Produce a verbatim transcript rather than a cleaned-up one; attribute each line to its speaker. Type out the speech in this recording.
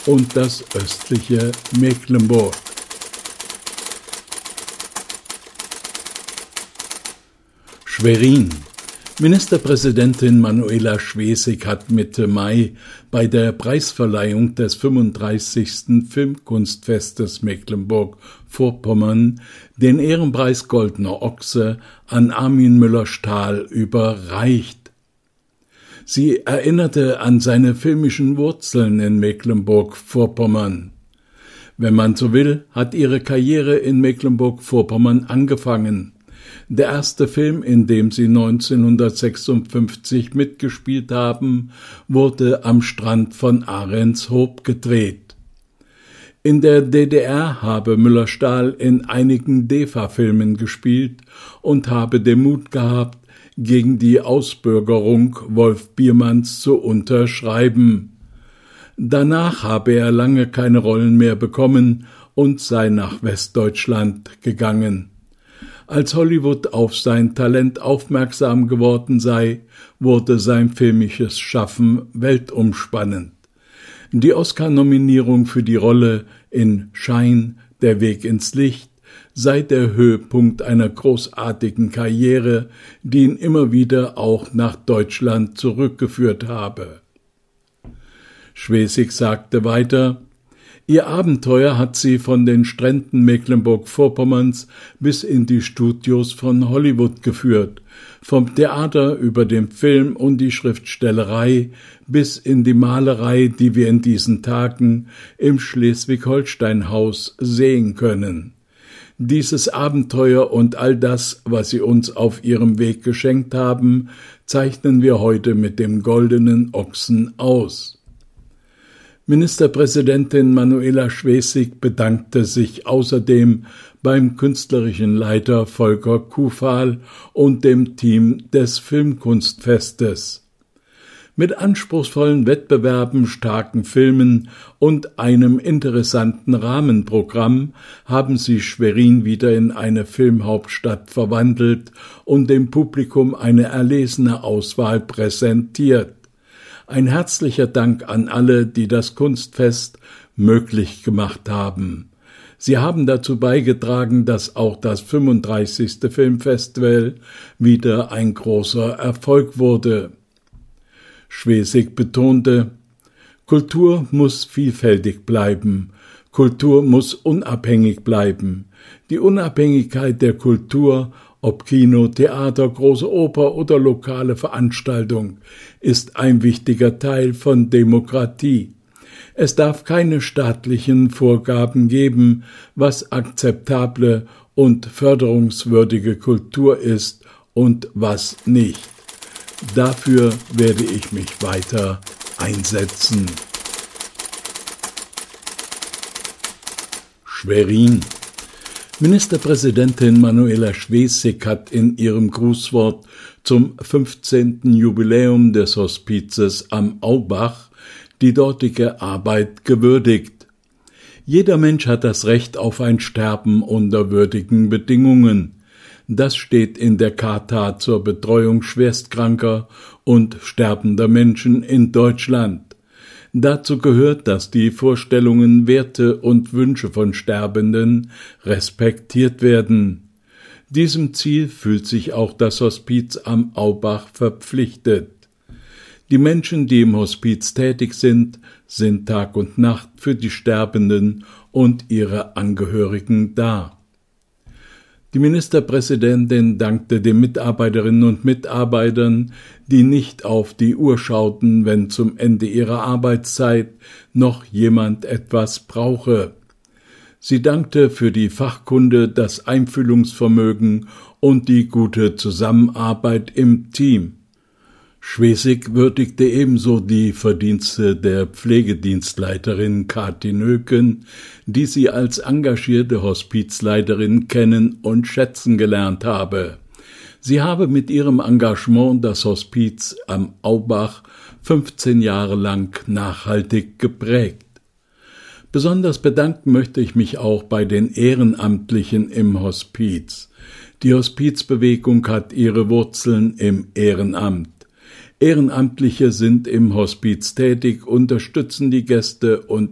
Speaker 1: und das östliche Mecklenburg. Schwerin. Ministerpräsidentin Manuela Schwesig hat Mitte Mai bei der Preisverleihung des fünfunddreißigsten Filmkunstfestes Mecklenburg-Vorpommern den Ehrenpreis Goldener Ochse an Armin Müller-Stahl überreicht. Sie erinnerte an seine filmischen Wurzeln in Mecklenburg-Vorpommern. Wenn man so will, hat ihre Karriere in Mecklenburg-Vorpommern angefangen. Der erste Film, in dem sie neunzehnhundertsechsundfünfzig mitgespielt haben, wurde am Strand von Ahrenshoop gedreht. In der D D R habe Müller-Stahl in einigen D E F A-Filmen gespielt und habe den Mut gehabt, gegen die Ausbürgerung Wolf Biermanns zu unterschreiben. Danach habe er lange keine Rollen mehr bekommen und sei nach Westdeutschland gegangen. Als Hollywood auf sein Talent aufmerksam geworden sei, wurde sein filmisches Schaffen weltumspannend. Die Oscar-Nominierung für die Rolle in Schein, der Weg ins Licht, sei der Höhepunkt einer großartigen Karriere, die ihn immer wieder auch nach Deutschland zurückgeführt habe. Schwesig sagte weiter: Ihr Abenteuer hat sie von den Stränden Mecklenburg-Vorpommerns bis in die Studios von Hollywood geführt, vom Theater über den Film und die Schriftstellerei bis in die Malerei, die wir in diesen Tagen im Schleswig-Holstein-Haus sehen können. Dieses Abenteuer und all das, was sie uns auf ihrem Weg geschenkt haben, zeichnen wir heute mit dem Goldenen Ochsen aus. Ministerpräsidentin Manuela Schwesig bedankte sich außerdem beim künstlerischen Leiter Volker Kuhfahl und dem Team des Filmkunstfestes. Mit anspruchsvollen Wettbewerben, starken Filmen und einem interessanten Rahmenprogramm haben sie Schwerin wieder in eine Filmhauptstadt verwandelt und dem Publikum eine erlesene Auswahl präsentiert. Ein herzlicher Dank an alle, die das Kunstfest möglich gemacht haben. Sie haben dazu beigetragen, dass auch das fünfunddreißigste Filmfestival wieder ein großer Erfolg wurde. Schwesig betonte: Kultur muss vielfältig bleiben, Kultur muss unabhängig bleiben. Die Unabhängigkeit der Kultur, ob Kino, Theater, große Oper oder lokale Veranstaltung, ist ein wichtiger Teil von Demokratie. Es darf keine staatlichen Vorgaben geben, was akzeptable und förderungswürdige Kultur ist und was nicht. Dafür werde ich mich weiter einsetzen. Schwerin. Ministerpräsidentin Manuela Schwesig hat in ihrem Grußwort zum fünfzehnten Jubiläum des Hospizes am Aubach die dortige Arbeit gewürdigt. Jeder Mensch hat das Recht auf ein Sterben unter würdigen Bedingungen. Das steht in der Charta zur Betreuung schwerstkranker und sterbender Menschen in Deutschland. Dazu gehört, dass die Vorstellungen, Werte und Wünsche von Sterbenden respektiert werden. Diesem Ziel fühlt sich auch das Hospiz am Aubach verpflichtet. Die Menschen, die im Hospiz tätig sind, sind Tag und Nacht für die Sterbenden und ihre Angehörigen da. Die Ministerpräsidentin dankte den Mitarbeiterinnen und Mitarbeitern, die nicht auf die Uhr schauten, wenn zum Ende ihrer Arbeitszeit noch jemand etwas brauche. Sie dankte für die Fachkunde, das Einfühlungsvermögen und die gute Zusammenarbeit im Team. Schwesig würdigte ebenso die Verdienste der Pflegedienstleiterin Kathi Nöken, die sie als engagierte Hospizleiterin kennen und schätzen gelernt habe. Sie habe mit ihrem Engagement das Hospiz am Aubach fünfzehn Jahre lang nachhaltig geprägt. Besonders bedanken möchte ich mich auch bei den Ehrenamtlichen im Hospiz. Die Hospizbewegung hat ihre Wurzeln im Ehrenamt. Ehrenamtliche sind im Hospiz tätig, unterstützen die Gäste und